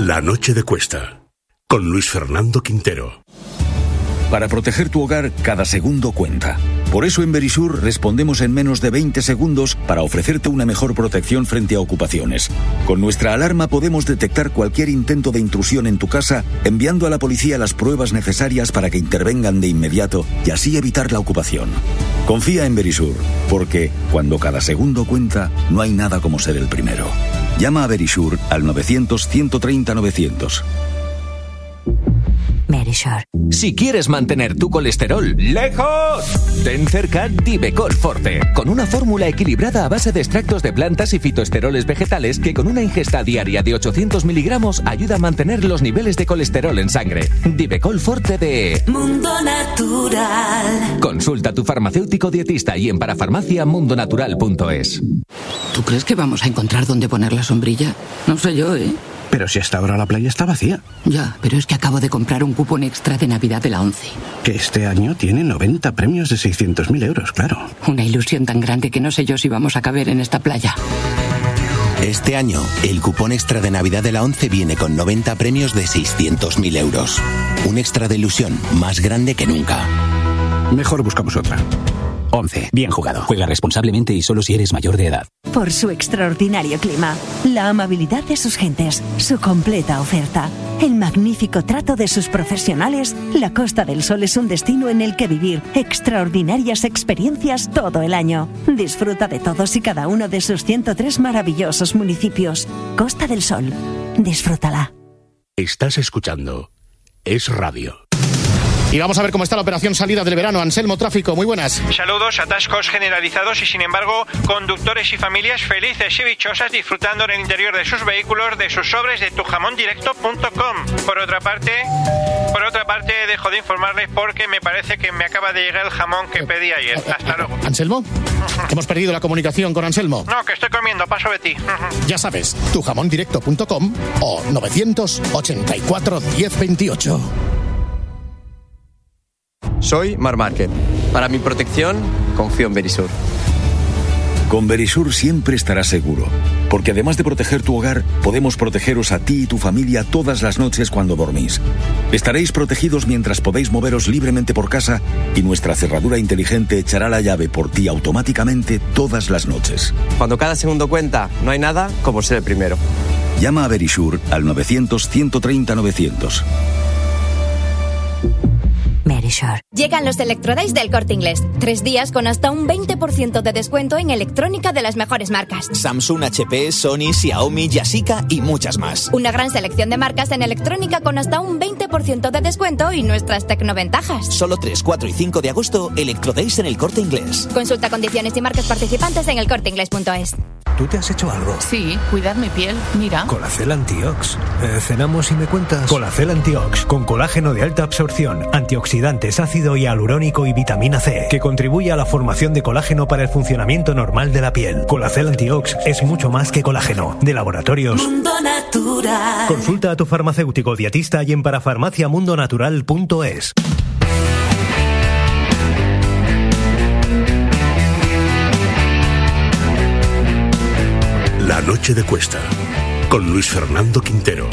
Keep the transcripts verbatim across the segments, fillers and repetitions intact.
La noche de Cuesta, con Luis Fernando Quintero. Para proteger tu hogar, cada segundo cuenta. Por eso en Verisur respondemos en menos de veinte segundos para ofrecerte una mejor protección frente a ocupaciones. Con nuestra alarma podemos detectar cualquier intento de intrusión en tu casa, enviando a la policía las pruebas necesarias para que intervengan de inmediato y así evitar la ocupación. Confía en Verisur, porque cuando cada segundo cuenta, no hay nada como ser el primero. Llama a Verisur al novecientos, ciento treinta, novecientos. Verisur. Si quieres mantener tu colesterol lejos, ten cerca Divecol Forte, con una fórmula equilibrada a base de extractos de plantas y fitoesteroles vegetales que con una ingesta diaria de ochocientos miligramos ayuda a mantener los niveles de colesterol en sangre. Divecol Forte de Mundo Natural. Consulta a tu farmacéutico dietista y en parafarmacia mundo natural punto es. ¿Tú crees que vamos a encontrar dónde poner la sombrilla? No sé yo, ¿eh? Pero si hasta ahora la playa está vacía. Ya, pero es que acabo de comprar un cupón extra de Navidad de la ONCE. Que este año tiene noventa premios de seiscientos mil euros, claro. Una ilusión tan grande que no sé yo si vamos a caber en esta playa. Este año, el cupón extra de Navidad de la ONCE viene con noventa premios de seiscientos mil euros. Un extra de ilusión más grande que nunca. Mejor buscamos otra. ONCE. Bien jugado. Juega responsablemente y solo si eres mayor de edad. Por su extraordinario clima, la amabilidad de sus gentes, su completa oferta, el magnífico trato de sus profesionales, la Costa del Sol es un destino en el que vivir extraordinarias experiencias todo el año. Disfruta de todos y cada uno de sus ciento tres maravillosos municipios. Costa del Sol. Disfrútala. Estás escuchando Es Radio. Y vamos a ver cómo está la operación salida del verano. Anselmo Tráfico, muy buenas. Saludos, atascos generalizados y sin embargo conductores y familias felices y dichosas disfrutando en el interior de sus vehículos de sus sobres de tu jamón directo punto com. Por otra parte, por otra parte dejo de informarles porque me parece que me acaba de llegar el jamón que pedí ayer. Hasta luego. ¿Anselmo? Hemos perdido la comunicación con Anselmo. No, que estoy comiendo, paso de ti. Ya sabes, tu jamón directo punto com o novecientos ochenta y cuatro, diez veintiocho. Soy Mar Márquez. Para mi protección, confío en Verisur. Con Verisur siempre estarás seguro, porque además de proteger tu hogar, podemos protegeros a ti y tu familia todas las noches cuando dormís. Estaréis protegidos mientras podéis moveros libremente por casa y nuestra cerradura inteligente echará la llave por ti automáticamente todas las noches. Cuando cada segundo cuenta, no hay nada como ser el primero. Llama a Verisur al novecientos, ciento treinta, novecientos. Verisur. Llegan los Electrodays del Corte Inglés. Tres días con hasta un veinte por ciento de descuento en electrónica de las mejores marcas. Samsung, H P, Sony, Xiaomi, Yashica y muchas más. Una gran selección de marcas en electrónica con hasta un veinte por ciento de descuento y nuestras tecnoventajas. Solo tres, cuatro y cinco de agosto, Electrodays en el Corte Inglés. Consulta condiciones y marcas participantes en el corte inglés punto es. ¿Tú te has hecho algo? Sí, cuidar mi piel, mira. Colacel Antiox. Eh, ¿Cenamos y me cuentas? Colacel Antiox, con colágeno de alta absorción, antioxidantes, ácido hialurónico y vitamina C, que contribuye a la formación de colágeno para el funcionamiento normal de la piel. Colacel Antiox es mucho más que colágeno. De Laboratorios Mundo Natural. Consulta a tu farmacéutico dietista y en parafarmacia mundo natural punto es. La noche de Cuesta, con Luis Fernando Quintero.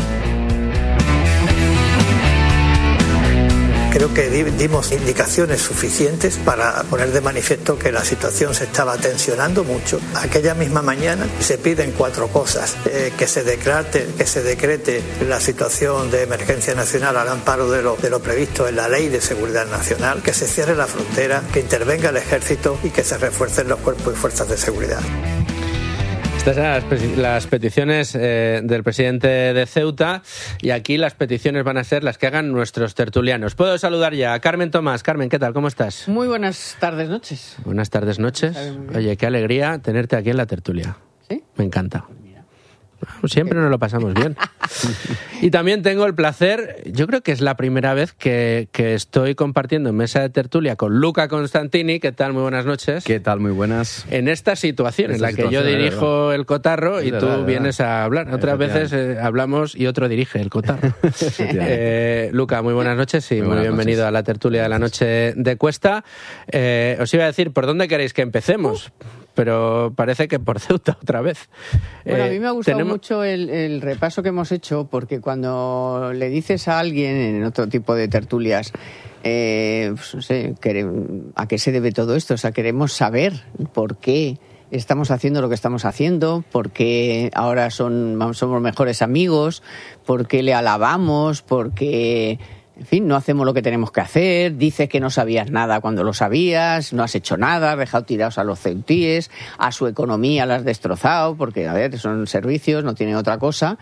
Creo que dimos indicaciones suficientes para poner de manifiesto que la situación se estaba tensionando mucho. Aquella misma mañana se piden cuatro cosas: eh, que se decrete, que se decrete la situación de emergencia nacional al amparo de lo, de lo previsto en la Ley de Seguridad Nacional, que se cierre la frontera, que intervenga el Ejército y que se refuercen los cuerpos y fuerzas de seguridad. Estas eran las, las peticiones eh, del presidente de Ceuta, y aquí las peticiones van a ser las que hagan nuestros tertulianos. Puedo saludar ya a Carmen Tomás. Carmen, ¿qué tal? ¿Cómo estás? Muy buenas tardes, noches. Buenas tardes, noches. Oye, qué alegría tenerte aquí en la tertulia. ¿Sí? Me encanta. Siempre nos lo pasamos bien. Y también tengo el placer, yo creo que es la primera vez que, que estoy compartiendo en mesa de tertulia con Luca Constantini. ¿Qué tal? Muy buenas noches. ¿Qué tal? Muy buenas. En esta situación esta en la situación, que yo dirijo el cotarro y tú verdad, vienes a hablar. Otras veces eh, hablamos y otro dirige el cotarro. eh, Luca, muy buenas noches y muy, muy bienvenido noches. a la tertulia de la noche de Cuesta. Eh, os iba a decir, ¿por dónde queréis que empecemos? pero parece que por Ceuta otra vez. Bueno, eh, a mí me ha gustado tenemos... mucho el, el repaso que hemos hecho, porque cuando le dices a alguien en otro tipo de tertulias, eh, pues no sé, ¿a qué se debe todo esto? O sea, queremos saber por qué estamos haciendo lo que estamos haciendo, por qué ahora son, somos mejores amigos, por qué le alabamos, por qué, en fin, no hacemos lo que tenemos que hacer, dices que no sabías nada cuando lo sabías, no has hecho nada, has dejado tirados a los ceutíes, a su economía la has destrozado, porque, a ver, son servicios, no tienen otra cosa,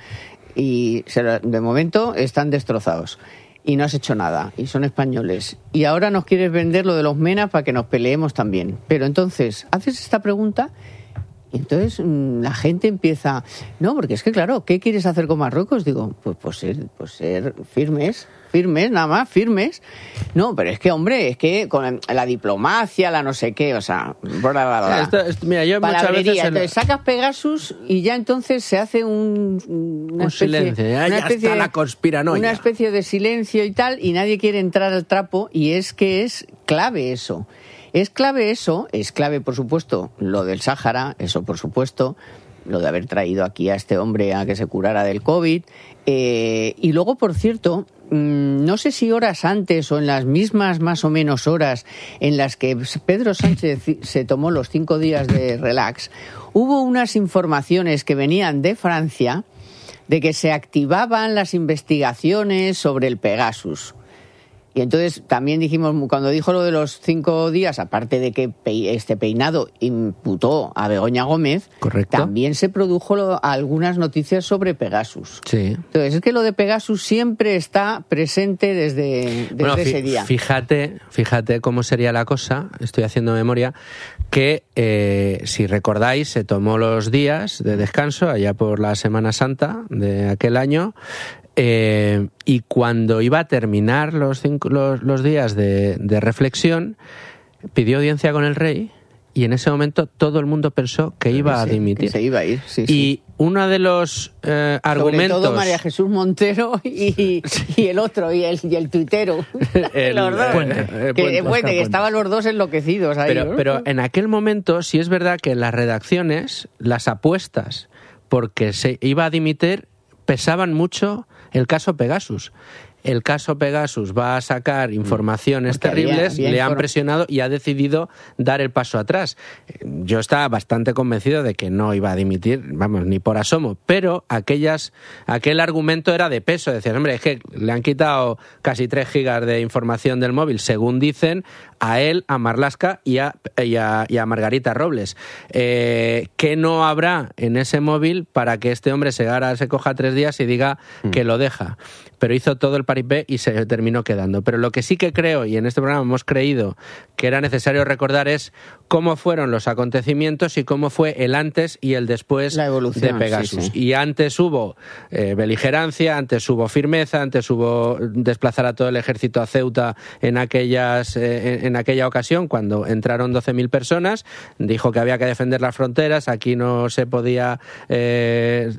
y de momento están destrozados. Y no has hecho nada, y son españoles. Y ahora nos quieres vender lo de los menas para que nos peleemos también. Pero entonces, haces esta pregunta y entonces la gente empieza... No, porque es que claro, ¿qué quieres hacer con Marruecos? Digo, pues, pues, ser, pues ser firmes, firmes, nada más, firmes. No, pero es que, hombre, es que con la diplomacia, la no sé qué, o sea... Bla, bla, bla. Esto, esto, mira, yo muchas veces... En... Entonces sacas Pegasus y ya entonces se hace un... Una un especie, silencio, ya, una ya especie está la conspiranoia. Una especie de silencio y tal, y nadie quiere entrar al trapo, y es que es clave eso. Es clave eso, es clave, por supuesto, lo del Sáhara, eso por supuesto, lo de haber traído aquí a este hombre a que se curara del COVID. Eh, y luego, por cierto, no sé si horas antes o en las mismas más o menos horas en las que Pedro Sánchez se tomó los cinco días de relax, hubo unas informaciones que venían de Francia de que se activaban las investigaciones sobre el Pegasus. Y entonces también dijimos, cuando dijo lo de los cinco días, aparte de que este peinado imputó a Begoña Gómez, correcto, también se produjo lo, algunas noticias sobre Pegasus. Sí. Entonces es que lo de Pegasus siempre está presente desde, desde bueno, ese día. Fíjate, fíjate cómo sería la cosa, estoy haciendo memoria, que eh, si recordáis se tomó los días de descanso allá por la Semana Santa de aquel año. Eh, y cuando iba a terminar los, cinco, los, los días de, de reflexión, pidió audiencia con el rey y en ese momento todo el mundo pensó que iba a dimitir. Que se iba a ir, sí, y sí. uno de los eh, argumentos... Sobre todo María Jesús Montero y, y el otro, y el, y el tuitero. El, los dos. Puente, eh, que, Puente, Puente, que estaban los dos enloquecidos ahí. Pero, pero en aquel momento sí es verdad que las redacciones, las apuestas porque se iba a dimitir, pesaban mucho el caso Pegasus. El caso Pegasus va a sacar informaciones Porque terribles, había, había le han inform... presionado y ha decidido dar el paso atrás. Yo estaba bastante convencido de que no iba a dimitir, vamos, ni por asomo, pero aquellas, aquel argumento era de peso. Decían, hombre, es que le han quitado casi tres gigas de información del móvil, según dicen, a él, a Marlaska y a, y a, y a Margarita Robles. Eh, ¿Qué no habrá en ese móvil para que este hombre se, gara, se coja tres días y diga mm. que lo deja? Pero hizo todo el paripé y se terminó quedando. Pero lo que sí que creo, y en este programa hemos creído que era necesario recordar, es cómo fueron los acontecimientos y cómo fue el antes y el después La evolución, de Pegasus. Sí, sí. Y antes hubo eh, beligerancia, antes hubo firmeza, antes hubo desplazar a todo el ejército a Ceuta en, aquellas, eh, en, en aquella ocasión, cuando entraron doce mil personas, dijo que había que defender las fronteras, aquí no se podía eh,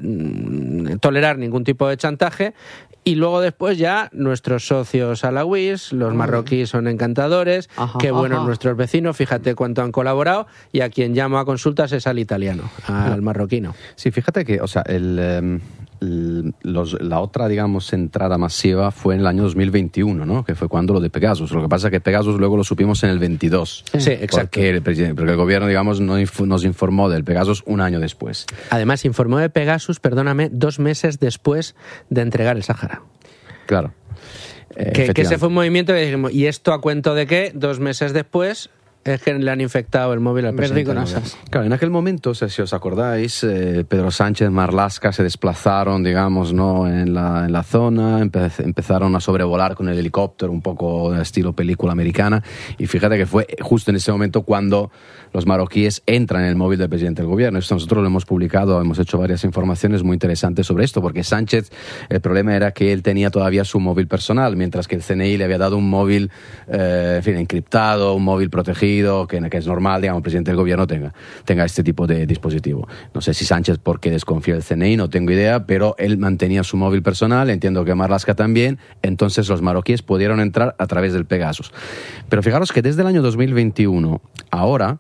tolerar ningún tipo de chantaje. Y luego después ya nuestros socios alawíes, los marroquíes son encantadores, ajá, qué buenos ajá. nuestros vecinos, fíjate cuánto han colaborado, y a quien llamo a consultas es al italiano, al marroquino. Sí, fíjate que, o sea, el, um, el, los, la otra, digamos, entrada masiva fue en el año dos mil veintiuno, ¿no? Que fue cuando lo de Pegasus. Lo que pasa es que Pegasus luego lo supimos en el veintidós. Sí, exacto. Porque el, presidente, porque el gobierno, digamos, no inf- nos informó del Pegasus un año después. Además, informó de Pegasus, perdóname, dos meses después de entregar el Sáhara. Claro. Eh, que, que ese fue un movimiento que dijimos, ¿y esto a cuento de qué? Dos meses después es que le han infectado el móvil al presidente. Claro, en aquel momento, o sea, si os acordáis, eh, Pedro Sánchez, Marlaska se desplazaron, digamos, no en la, en la zona, empe- empezaron a sobrevolar con el helicóptero, un poco de estilo película americana, y fíjate que fue justo en ese momento cuando los marroquíes entran en el móvil del presidente del gobierno. Esto nosotros lo hemos publicado, hemos hecho varias informaciones muy interesantes sobre esto, porque Sánchez, el problema era que él tenía todavía su móvil personal, mientras que el C N I le había dado un móvil, eh, en fin, encriptado, un móvil protegido, que, que es normal, digamos, el presidente del gobierno tenga, tenga este tipo de dispositivo. No sé si Sánchez por qué desconfía del C N I, no tengo idea, pero él mantenía su móvil personal, entiendo que Marlaska también, entonces los marroquíes pudieron entrar a través del Pegasus. Pero fijaros que desde el año dos mil veintiuno, ahora,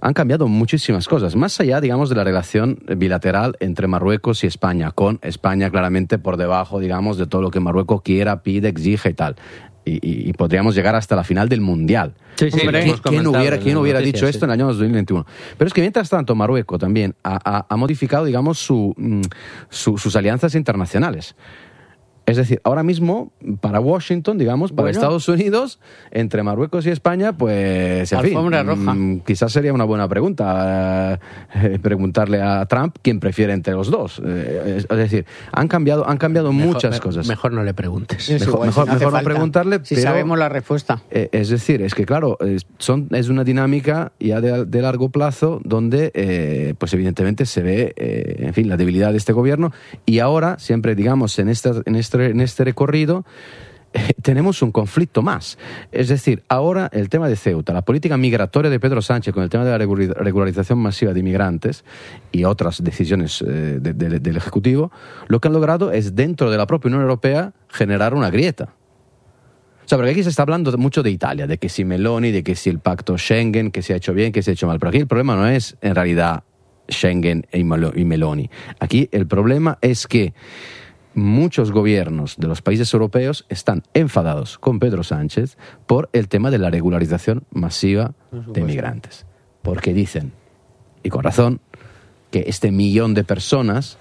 han cambiado muchísimas cosas, más allá, digamos, de la relación bilateral entre Marruecos y España, con España claramente por debajo, digamos, de todo lo que Marruecos quiera, pide, exige y tal. Y, y, y podríamos llegar hasta la final del Mundial. Sí, sí, Hombre, ¿quién, ¿quién hubiera, quién hubiera noticias, dicho esto sí. en el año dos mil veintiuno? Pero es que mientras tanto Marruecos también ha, ha, ha modificado, digamos, su, su, sus alianzas internacionales. Es decir, ahora mismo, para Washington, digamos, para bueno. Estados Unidos, entre Marruecos y España, pues, en Alfombra fin, roja. Mmm, quizás sería una buena pregunta eh, preguntarle a Trump quién prefiere entre los dos. Eh, es, es decir, han cambiado, han cambiado mejor, muchas me, cosas. Mejor no le preguntes. Mejor, igual, mejor, no, mejor no preguntarle, si pero, sabemos la respuesta. Eh, es decir, es que claro, es, son, es una dinámica ya de, de largo plazo donde, eh, pues evidentemente se ve, eh, en fin, la debilidad de este gobierno y ahora, siempre digamos, en este, en este, en este recorrido Eh, tenemos un conflicto más. Es decir, ahora el tema de Ceuta, la política migratoria de Pedro Sánchez con el tema de la regularización masiva de inmigrantes y otras decisiones eh, de, de, del Ejecutivo, lo que han logrado es dentro de la propia Unión Europea generar una grieta. O sea, porque aquí se está hablando mucho de Italia, de que si Meloni, de que si el pacto Schengen, que se ha hecho bien, que se ha hecho mal. Pero aquí el problema no es en realidad Schengen y Meloni. Aquí el problema es que muchos gobiernos de los países europeos están enfadados con Pedro Sánchez por el tema de la regularización masiva de inmigrantes. Porque dicen, y con razón, que este millón de personas,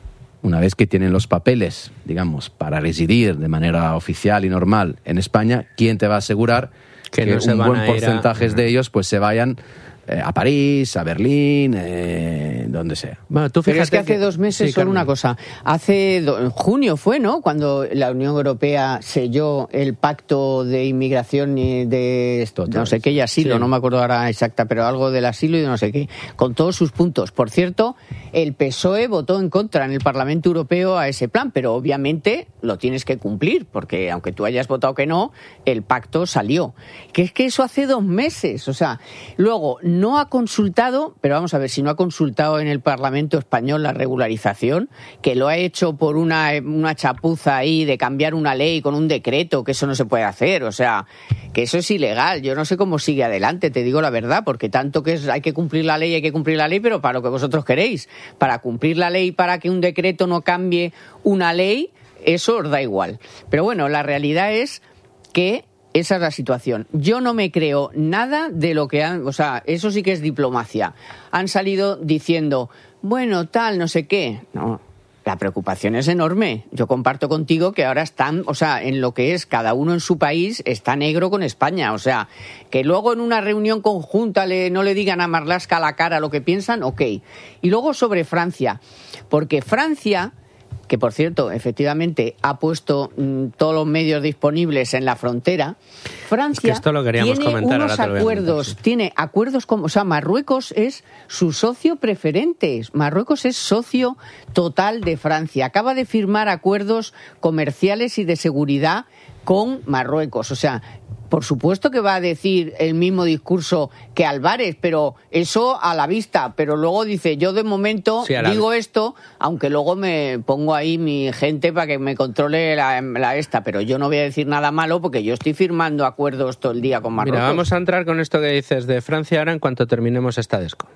una vez que tienen los papeles, digamos, para residir de manera oficial y normal en España, ¿quién te va a asegurar que, que no un buen porcentaje a... de ellos pues se vayan eh, a París, a Berlín, eh, donde sea? Bueno, tú Pero es que hace que... dos meses, sí, solo una cosa, hace do... en junio fue, ¿no?, cuando la Unión Europea selló el pacto de inmigración y de Total. no sé qué y asilo, sí. no me acuerdo ahora exacta, pero algo del asilo y de no sé qué, con todos sus puntos. Por cierto, el P S O E votó en contra en el Parlamento Europeo a ese plan, pero obviamente lo tienes que cumplir, porque aunque tú hayas votado que no, el pacto salió. Que es que eso hace dos meses, o sea, luego no ha consultado, pero vamos a ver, si no ha consultado en el Parlamento español la regularización, que lo ha hecho por una, una chapuza ahí de cambiar una ley con un decreto, que eso no se puede hacer, o sea, que eso es ilegal. Yo no sé cómo sigue adelante, te digo la verdad, porque tanto que es, hay que cumplir la ley, hay que cumplir la ley, pero para lo que vosotros queréis, para cumplir la ley, para que un decreto no cambie una ley, eso os da igual. Pero bueno, la realidad es que esa es la situación. Yo no me creo nada de lo que han... O sea, eso sí que es diplomacia. Han salido diciendo, bueno, tal, no sé qué. No, la preocupación es enorme. Yo comparto contigo que ahora están, o sea, en lo que es cada uno en su país, está negro con España. O sea, que luego en una reunión conjunta le, no le digan a Marlaska a la cara lo que piensan, ok. Y luego sobre Francia. Porque Francia... que por cierto, efectivamente, ha puesto mmm, todos los medios disponibles en la frontera. Francia es que esto lo queríamos tiene comentar, unos ahora te acuerdos, comentar, sí. tiene acuerdos como, o sea, Marruecos es su socio preferente. Marruecos es socio total de Francia. Acaba de firmar acuerdos comerciales y de seguridad con Marruecos. O sea, por supuesto que va a decir el mismo discurso que Álvarez, pero eso a la vista. Pero luego dice, yo de momento sí, digo esto, aunque luego me pongo ahí mi gente para que me controle la, la esta, pero yo no voy a decir nada malo porque yo estoy firmando acuerdos todo el día con Marruecos. Mira, vamos a entrar con esto que dices de Francia ahora en cuanto terminemos esta desco.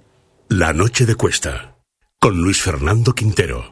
La noche de Cuesta, con Luis Fernando Quintero.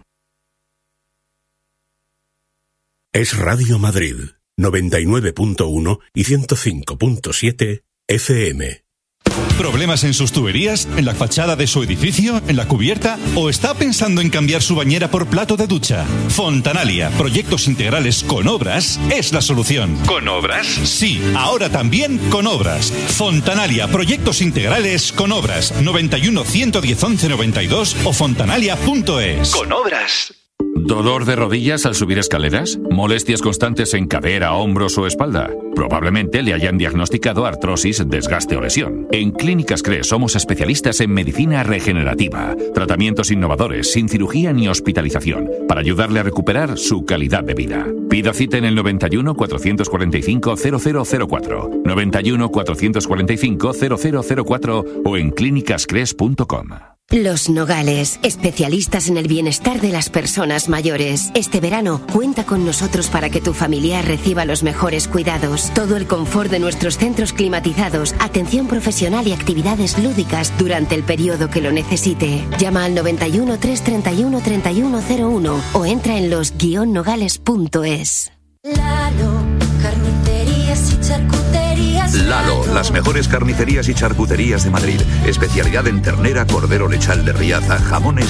Es Radio Madrid. noventa y nueve punto uno y ciento cinco punto siete F M. ¿Problemas en sus tuberías? ¿En la fachada de su edificio? ¿En la cubierta? ¿O está pensando en cambiar su bañera por plato de ducha? Fontanalia, proyectos integrales con obras, es la solución. ¿Con obras? Sí, ahora también con obras. Fontanalia, proyectos integrales con obras. noventa y uno, ciento diez, once noventa y dos o fontanalia punto es. Con obras. ¿Dolor de rodillas al subir escaleras? ¿Molestias constantes en cadera, hombros o espalda? Probablemente le hayan diagnosticado artrosis, desgaste o lesión. En Clínicas Cres somos especialistas en medicina regenerativa, tratamientos innovadores, sin cirugía ni hospitalización, para ayudarle a recuperar su calidad de vida. Pida cita en el noventa y uno, cuatrocientos cuarenta y cinco, cero cero cero cuatro, noventa y uno, cuatrocientos cuarenta y cinco, cero cero cero cuatro o en clínicas cres punto com. Los Nogales, especialistas en el bienestar de las personas mayores. Este verano, cuenta con nosotros para que tu familiar reciba los mejores cuidados. Todo el confort de nuestros centros climatizados, atención profesional y actividades lúdicas durante el periodo que lo necesite. Llama al noventa y uno, trescientos treinta y uno, treinta y uno cero uno o entra en los guion nogales punto es. Lalo, carnicerías y charcuterías. Lalo, las mejores carnicerías y charcuterías de Madrid. Especialidad en ternera, cordero lechal de Riaza, jamones